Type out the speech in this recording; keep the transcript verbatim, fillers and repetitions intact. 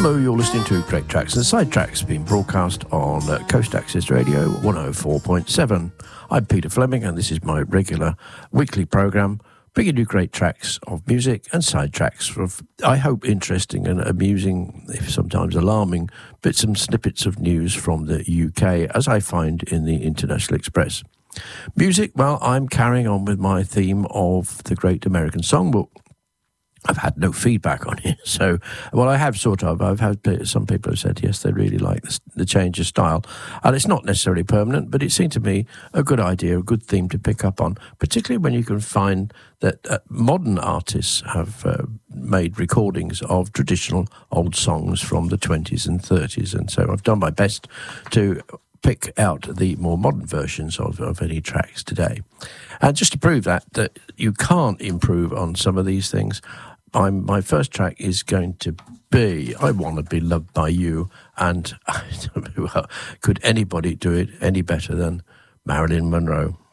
Hello, you're listening to Great Tracks and Side Tracks, being broadcast on uh, Coast Access Radio one oh four point seven. I'm Peter Fleming, and this is my regular weekly programme, bringing you great tracks of music and side tracks of, I hope, interesting and amusing, if sometimes alarming, bits and snippets of news from the U K, as I find in the International Express. Music, well, I'm carrying on with my theme of the Great American Songbook. I've had no feedback on it, so, well, I have sort of. I've had some people have said, yes, they really like the, the change of style. And it's not necessarily permanent, but it seemed to me a good idea, a good theme to pick up on, particularly when you can find that uh, modern artists have uh, made recordings of traditional old songs from the twenties and thirties. And so I've done my best to pick out the more modern versions of, of any tracks today. And just to prove that, that you can't improve on some of these things, I'm, my first track is going to be I Want to Be Loved by You, and could anybody do it any better than Marilyn Monroe?